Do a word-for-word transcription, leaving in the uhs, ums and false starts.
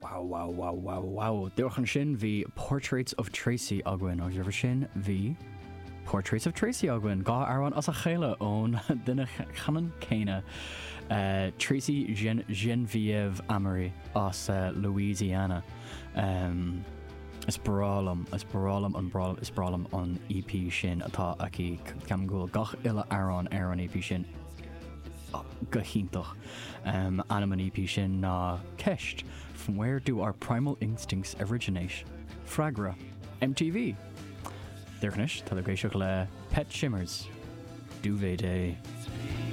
Wow, wow, wow, wow, wow. Dúchan sin bhí Portraits of Tracy Ogwyn, ó dhearbh sin bhí Portraits of Tracy Ogwyn, gá arán as a chéile ón duine chanan céine uh, Tracy Gen- Genevieve Amory as uh, Louisiana. Um, is brálam, is brálam an brálam, is brálam an E P sin atá ací ceam gúil gach ile arán ar an E P sin go híntach. Um, anam an E P sin ná ceist. From where do our primal instincts originate? Fragra, M T V. Deirnis, tá le le Pet Shimmers, Duvet Day.